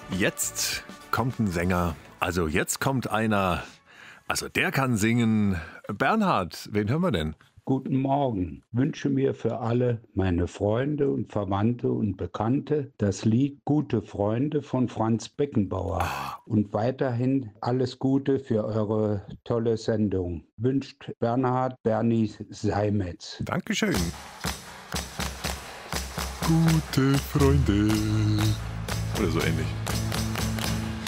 Jetzt kommt ein Sänger, also jetzt kommt einer, also der kann singen. Bernhard, wen hören wir denn? Guten Morgen. Wünsche mir für alle meine Freunde und Verwandte und Bekannte das Lied Gute Freunde von Franz Beckenbauer. Und weiterhin alles Gute für eure tolle Sendung. Wünscht Bernhard Bernie Seimetz. Dankeschön. Gute Freunde. Oder so ähnlich.